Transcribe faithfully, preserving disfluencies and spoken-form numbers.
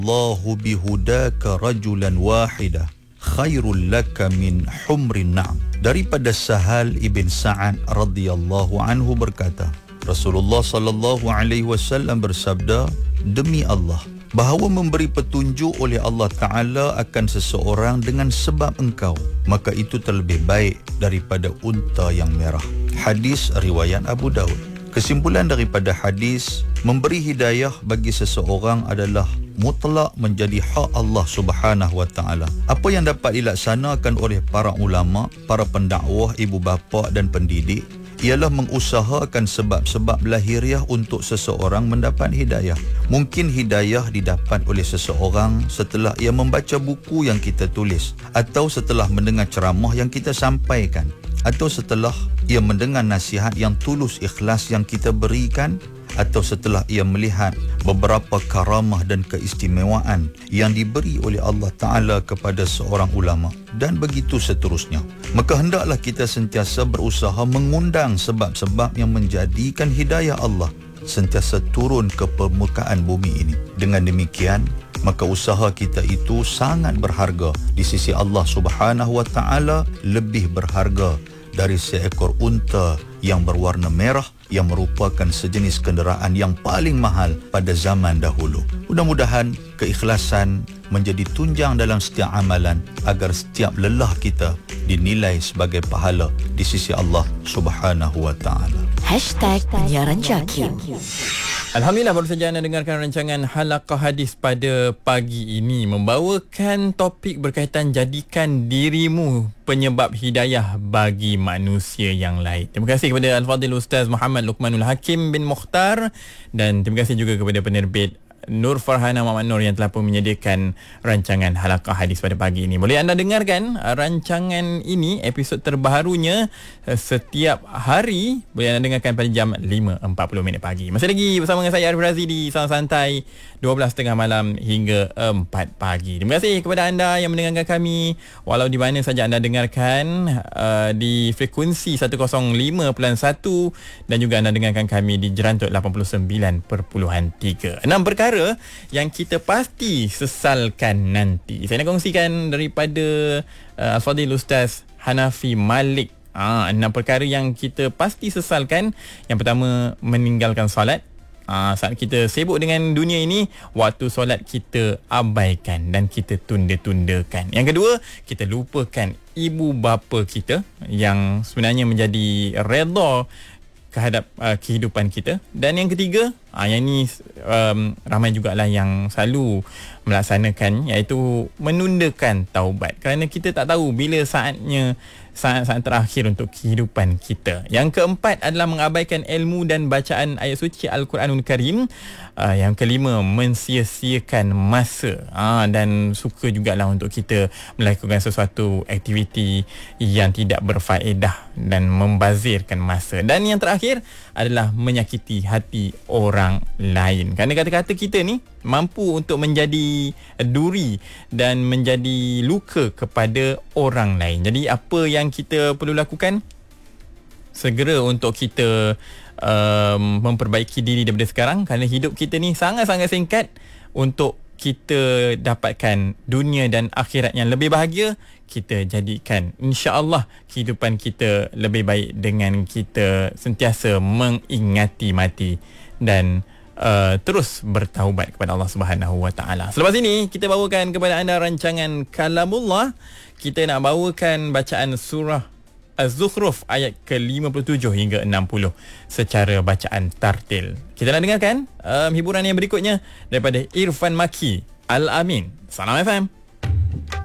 Allahu bihudaka rajulan wahida khairul laka min humrin na'am. Daripada Sahal ibn Sa'ad radhiyallahu anhu berkata, Rasulullah sallallahu alaihi wasallam bersabda, demi Allah, bahawa memberi petunjuk oleh Allah Ta'ala akan seseorang dengan sebab engkau, maka itu terlebih baik daripada unta yang merah. Hadis riwayat Abu Daud. Kesimpulan daripada hadis, memberi hidayah bagi seseorang adalah mutlak menjadi hak Allah Subhanahu wa Ta'ala. Apa yang dapat dilaksanakan oleh para ulama, para pendakwah, ibu bapa dan pendidik ialah mengusahakan sebab-sebab lahiriah untuk seseorang mendapat hidayah. Mungkin hidayah didapat oleh seseorang setelah ia membaca buku yang kita tulis, atau setelah mendengar ceramah yang kita sampaikan, atau setelah ia mendengar nasihat yang tulus ikhlas yang kita berikan, atau setelah ia melihat beberapa karamah dan keistimewaan yang diberi oleh Allah Ta'ala kepada seorang ulama, dan begitu seterusnya. Maka hendaklah kita sentiasa berusaha mengundang sebab-sebab yang menjadikan hidayah Allah sentiasa turun ke permukaan bumi ini. Dengan demikian, maka usaha kita itu sangat berharga di sisi Allah Subhanahu wa Ta'ala, lebih berharga dari seekor unta yang berwarna merah yang merupakan sejenis kenderaan yang paling mahal pada zaman dahulu. Mudah-mudahan keikhlasan menjadi tunjang dalam setiap amalan agar setiap lelah kita dinilai sebagai pahala di sisi Allah Subhanahu wa Ta'ala. Hashtag Penyiaran Jakim. Alhamdulillah, baru saja anda dengarkan rancangan Halaqah Hadis pada pagi ini, membawakan topik berkaitan jadikan dirimu penyebab hidayah bagi manusia yang lain. Terima kasih kepada Al-Fadhil Ustaz Muhammad Luqmanul Hakim bin Mukhtar, dan terima kasih juga kepada penerbit Nur Farhana Muhammad Nur yang telah pun menyediakan rancangan Halaqah Hadis pada pagi ini. Boleh anda dengarkan rancangan ini, episod terbaharunya setiap hari. Boleh anda dengarkan pada jam lima empat puluh minit pagi. Masih lagi bersama dengan saya Arif Razi di Sound Santai dua belas tiga puluh malam hingga empat pagi. Terima kasih kepada anda yang mendengarkan kami walau di mana saja anda dengarkan, uh, di frekuensi seratus lima perpuluhan satu, dan juga anda dengarkan kami di Jerantut lapan puluh sembilan perpuluhan tiga. Enam perkara yang kita pasti sesalkan nanti. Saya nak kongsikan daripada uh, Al-Fadhil Ustaz Hanafi Malik. Ah, enam perkara yang kita pasti sesalkan. Yang pertama, meninggalkan solat. Ah, saat kita sibuk dengan dunia ini, waktu solat kita abaikan dan kita tunda-tundakan. Yang kedua, kita lupakan ibu bapa kita yang sebenarnya menjadi redha kehadap uh, kehidupan kita. Dan yang ketiga, uh, yang ini um, ramai jugalah yang selalu melaksanakan, iaitu menundakan taubat, kerana kita tak tahu bila saatnya, saat-saat terakhir untuk kehidupan kita. Yang keempat adalah mengabaikan ilmu dan bacaan ayat suci Al-Quranul Karim. Uh, yang kelima, mensia-siakan masa. Uh, dan suka jugalah untuk kita melakukan sesuatu aktiviti yang tidak berfaedah dan membazirkan masa. Dan yang terakhir adalah menyakiti hati orang lain. Kerana kata-kata kita ni mampu untuk menjadi duri dan menjadi luka kepada orang lain. Jadi apa yang kita perlu lakukan? Segera untuk kita um, memperbaiki diri daripada sekarang, kerana hidup kita ni sangat-sangat singkat. Untuk kita dapatkan dunia dan akhirat yang lebih bahagia, kita jadikan insya-Allah kehidupan kita lebih baik dengan kita sentiasa mengingati mati dan Uh, terus bertaubat kepada Allah Subhanahu wa Ta'ala. Selepas ini kita bawakan kepada anda rancangan Kalamullah. Kita nak bawakan bacaan surah Az-Zukhruf ayat ke lima puluh tujuh hingga enam puluh secara bacaan tartil. Kita nak dengarkan um, hiburan yang berikutnya daripada Irfan Maki Al-Amin. Salam F M.